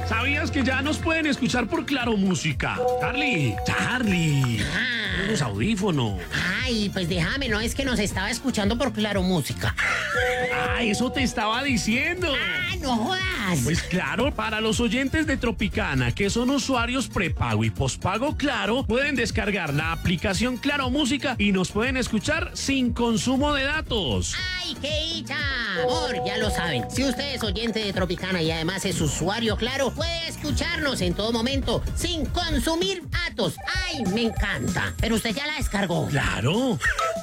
¿Sabías que ya nos pueden escuchar por Claro Música? Charlie, los audífonos. Ay, pues déjame, no es que nos estaba escuchando por Claro Música. Eso te estaba diciendo. No jodas. Pues claro, para los oyentes de Tropicana, que son usuarios prepago y pospago Claro, pueden descargar la aplicación Claro Música y nos pueden escuchar sin consumo de datos. ¡Ay, qué dicha! Amor, ya lo saben, si usted es oyente de Tropicana y además es usuario Claro, puede escucharnos en todo momento sin consumir datos. ¡Ay, me encanta! Pero usted ya la descargó. Claro.